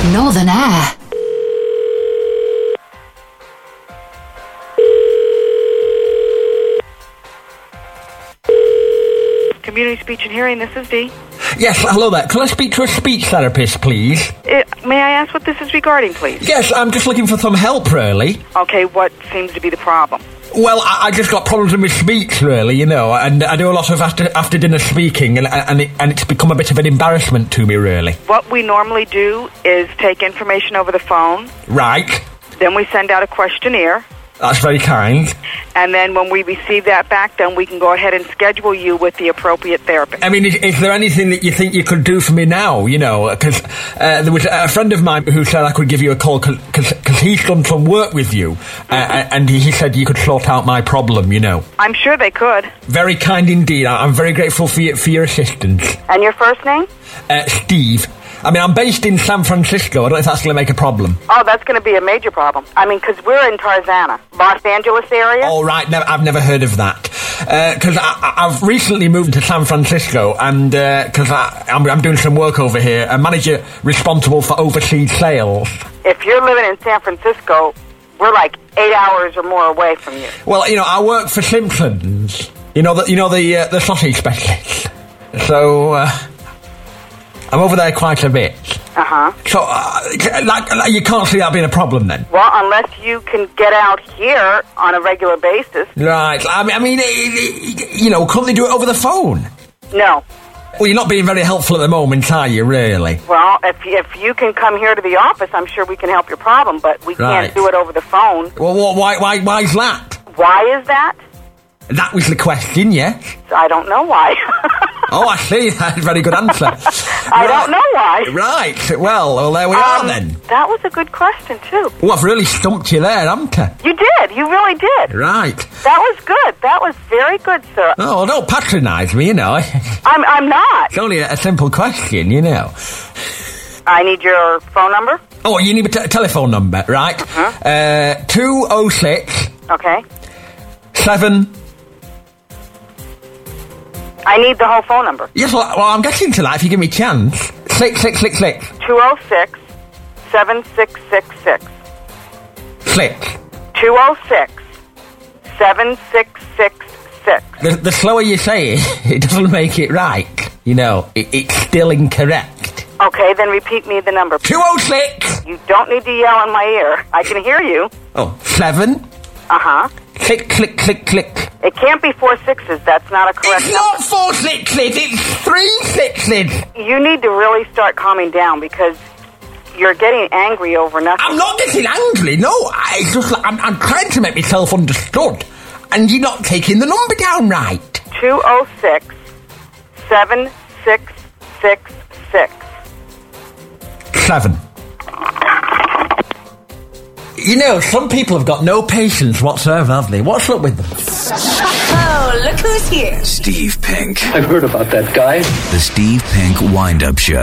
Northern Air. Community Speech and Hearing, this is Dee. Yes, hello there. Can I speak to a speech therapist, please? May I ask what this is regarding, please? Yes, I'm just looking for some help, really. Okay, what seems to be the problem? Well, I just got problems with my speech, really, you know, and I do a lot of after dinner speaking, and it's become a bit of an embarrassment to me, really. What we normally do is take information over the phone. Right. Then we send out a questionnaire. That's very kind. And then when we receive that back, then we can go ahead and schedule you with the appropriate therapist. I mean, is there anything that you think you could do for me now, you know? Because there was a friend of mine who said I could give you a call because he's done some work with you, and he said you could sort out my problem, you know. I'm sure they could. Very kind indeed. I'm very grateful for your assistance. And your first name? Steve. I mean, I'm based in San Francisco. I don't know if that's going to make a problem. Oh, that's going to be a major problem. I mean, because we're in Tarzana, Los Angeles area. Oh, right. No, I've never heard of that. Because I've recently moved to San Francisco, and because I'm doing some work over here, a manager responsible for overseas sales. If you're living in San Francisco, we're like 8 hours or more away from you. Well, you know, I work for Simpsons. The sausage specialist. So, I'm over there quite a bit. Uh-huh. So, you can't see that being a problem, then? Well, unless you can get out here on a regular basis. Right. I mean, you know, couldn't they do it over the phone? No. Well, you're not being very helpful at the moment, are you, really? Well, if you can come here to the office, I'm sure we can help your problem, but we can't do it over the phone. Well, why's that? Why is that? That was the question, yes? I don't know why. Oh, I see. That's a very good answer. I don't know why. Right. Well, there we are, then. That was a good question, too. Oh, I've really stumped you there, haven't I? You did. You really did. Right. That was good. That was very good, sir. Oh, well, don't patronise me, you know. I'm not. It's only a simple question, you know. I need your phone number. Oh, you need a telephone number, right? 206... Okay. 7... I need the whole phone number. Yes, well, I'm getting to that if you give me a chance. 666. 206 7666. Click. 206 7666. The slower you say it doesn't make it right. You know, it's still incorrect. Okay, then repeat me the number. 206. You don't need to yell in my ear. I can hear you. Oh, 7. Uh-huh. Click, click, click, click. It can't be 4 6s. That's not a correct number. It's not 4 6s. It's 3 6s. You need to really start calming down because you're getting angry over nothing. I'm not getting angry. No, it's just like I'm trying to make myself understood, and you're not taking the number down right. 206 7666. 7. You know, some people have got no patience whatsoever, have they? What's up with them? Oh, look who's here. Steve Pink. I've heard about that guy. The Steve Pink Wind-Up Show.